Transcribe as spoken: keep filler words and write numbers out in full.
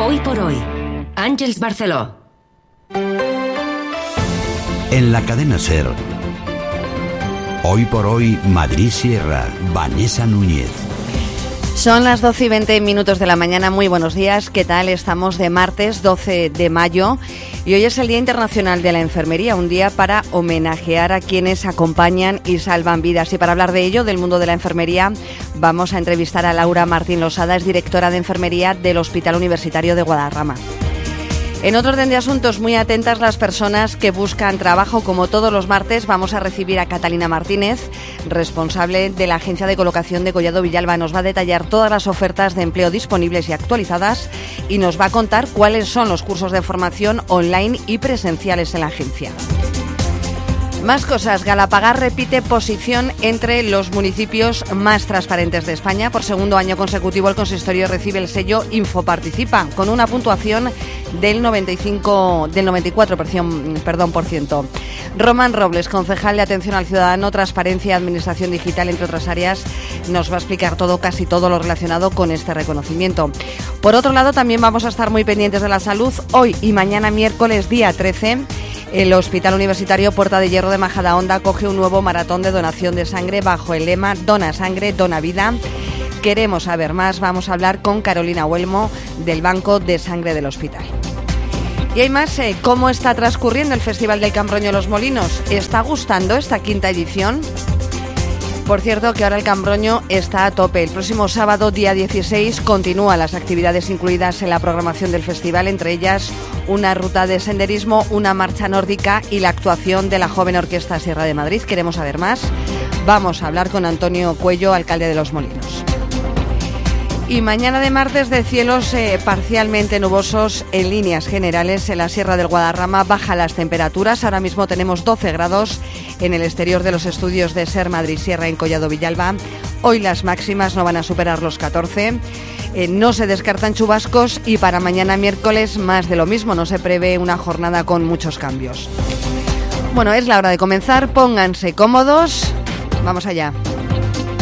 Hoy por hoy, Àngels Barceló. En la cadena SER, Hoy por hoy, Madrid Sierra, Vanessa Núñez. Son las doce y veinte minutos de la mañana. Muy buenos días. ¿Qué tal? Estamos de martes doce de mayo y hoy es el Día Internacional de la Enfermería, un día para homenajear a quienes acompañan y salvan vidas. Y para hablar de ello, del mundo de la enfermería, vamos a entrevistar a Laura Martín Losada, es directora de enfermería del Hospital Universitario de Guadarrama. En otro orden de asuntos, muy atentas las personas que buscan trabajo. Como todos los martes, vamos a recibir a Catalina Martínez, responsable de la Agencia de Colocación de Collado Villalba. Nos va a detallar todas las ofertas de empleo disponibles y actualizadas y nos va a contar cuáles son los cursos de formación online y presenciales en la agencia. Más cosas. Galapagar repite posición entre los municipios más transparentes de España. Por segundo año consecutivo el consistorio recibe el sello Infoparticipa con una puntuación del noventa y cinco, del noventa y cuatro perdón, por ciento. Román Robles, concejal de Atención al Ciudadano, Transparencia y Administración Digital, entre otras áreas, nos va a explicar todo, casi todo lo relacionado con este reconocimiento. Por otro lado, también vamos a estar muy pendientes de la salud. Hoy y mañana miércoles, día trece, el Hospital Universitario Puerta de Hierro de Majadahonda acoge un nuevo maratón de donación de sangre bajo el lema Dona Sangre, Dona Vida. Queremos saber más, vamos a hablar con Carolina Huelmo del Banco de Sangre del Hospital. Y hay más, eh, ¿cómo está transcurriendo el Festival del Cambroño Los Molinos? ¿Está gustando esta quinta edición? Por cierto, que ahora el Cambroño está a tope. El próximo sábado, día dieciséis, continúan las actividades incluidas en la programación del festival, entre ellas una ruta de senderismo, una marcha nórdica y la actuación de la joven Orquesta Sierra de Madrid. Queremos saber más. Vamos a hablar con Antonio Cuello, alcalde de Los Molinos. Y mañana de martes, de cielos eh, parcialmente nubosos en líneas generales. En la Sierra del Guadarrama bajan las temperaturas. Ahora mismo tenemos doce grados en el exterior de los estudios de SER Madrid Sierra en Collado Villalba. Hoy las máximas no van a superar los catorce. Eh, no se descartan chubascos y para mañana miércoles más de lo mismo. No se prevé una jornada con muchos cambios. Bueno, es la hora de comenzar. Pónganse cómodos. Vamos allá.